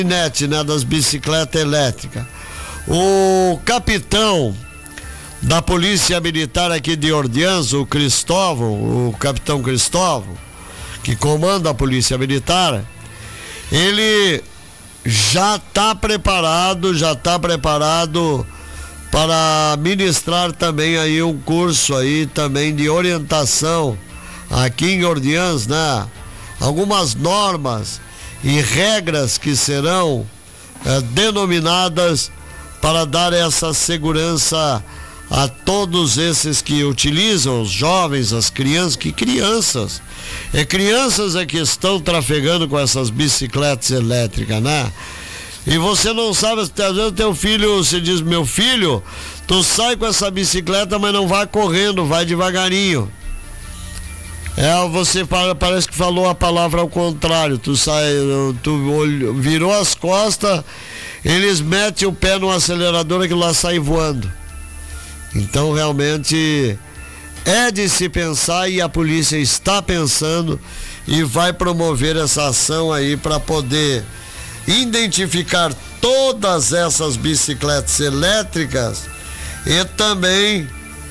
né, das bicicletas elétricas. O capitão da Polícia Militar aqui de Ordiãs, o capitão Cristóvão, que comanda a Polícia Militar, ele já está preparado para ministrar também aí um curso aí também de orientação aqui em Ordiãs, né? Algumas normas e regras que serão denominadas para dar essa segurança a todos esses que utilizam, os jovens, as crianças, crianças é que estão trafegando com essas bicicletas elétricas, né? E você não sabe, às vezes teu filho, você diz, meu filho, tu sai com essa bicicleta, mas não vai correndo, vai devagarinho. Você parece que falou a palavra ao contrário, tu virou as costas, eles metem o pé no acelerador, aquilo lá sai voando. Então realmente é de se pensar, e a polícia está pensando e vai promover essa ação aí para poder identificar todas essas bicicletas elétricas e também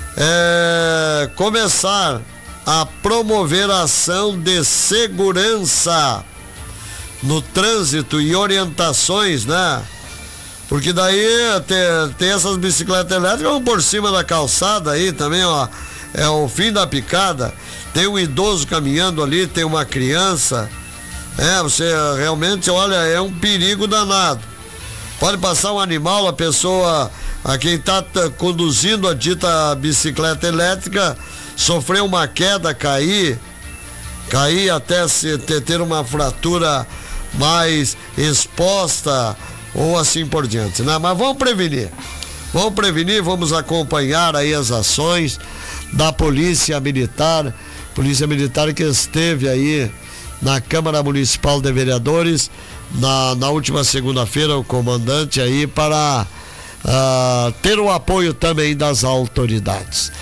começar a promover a ação de segurança no trânsito e orientações, né? Porque daí tem essas bicicletas elétricas vão por cima da calçada aí também, ó. É o fim da picada. Tem um idoso caminhando ali, tem uma criança. Você realmente, olha, é um perigo danado. Pode passar um animal, a quem está conduzindo a dita bicicleta elétrica, sofrer uma queda, cair até ter uma fratura mais exposta ou assim por diante, né? Mas vamos prevenir, vamos acompanhar aí as ações da Polícia Militar que esteve aí na Câmara Municipal de Vereadores na última segunda-feira, o comandante aí para ter o apoio também das autoridades.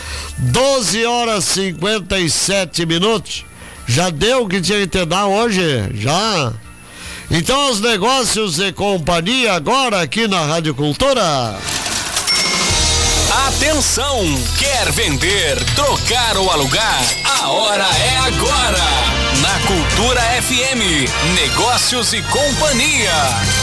12h57. Já deu o que tinha que ter dado hoje? Já? Então os negócios e companhia agora aqui na Rádio Cultura. Atenção! Quer vender, trocar ou alugar? A hora é agora! Na Cultura FM, negócios e companhia.